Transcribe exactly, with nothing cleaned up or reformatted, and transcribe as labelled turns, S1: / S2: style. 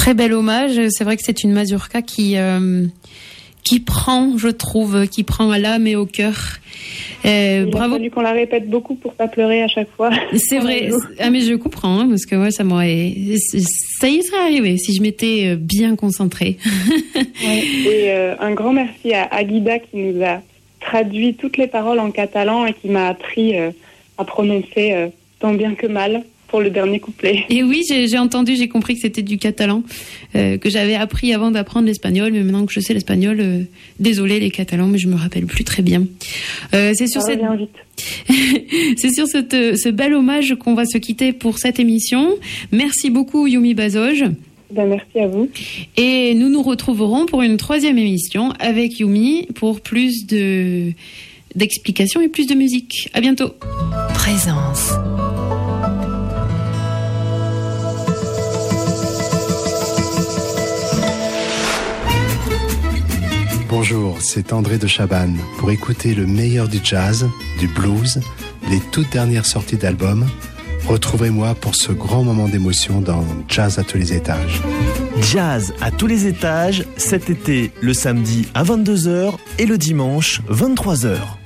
S1: Très bel hommage. C'est vrai que c'est une mazurka qui euh, qui prend, je trouve, qui prend à l'âme et au cœur. Euh,
S2: Il
S1: bravo.
S2: a fallu qu'on la répète beaucoup pour pas pleurer à chaque fois.
S1: C'est vrai. Ah mais je comprends hein, parce que ouais, ça m'aurait, ça y serait arrivé si je m'étais bien concentrée.
S2: Ouais. Et euh, un grand merci à Aguida qui nous a traduit toutes les paroles en catalan et qui m'a appris euh, à prononcer euh, tant bien que mal pour le dernier couplet.
S1: Et oui, j'ai, j'ai entendu, j'ai compris que c'était du catalan, euh, que j'avais appris avant d'apprendre l'espagnol, mais maintenant que je sais l'espagnol, euh, désolé les catalans, mais je me rappelle plus très bien. Euh, c'est sur
S2: Ça
S1: cette...
S2: revient vite.
S1: c'est sur cette, ce bel hommage qu'on va se quitter pour cette émission. Merci beaucoup Yumi Bazoge.
S2: Ben, merci à vous.
S1: Et nous nous retrouverons pour une troisième émission avec Yumi pour plus de d'explications et plus de musique. À bientôt.
S3: Présence.
S4: Bonjour, c'est André de Chabannes. Pour écouter le meilleur du jazz, du blues, les toutes dernières sorties d'albums, retrouvez-moi pour ce grand moment d'émotion dans Jazz à tous les étages.
S5: Jazz à tous les étages, cet été, le samedi à vingt-deux heures et le dimanche vingt-trois heures.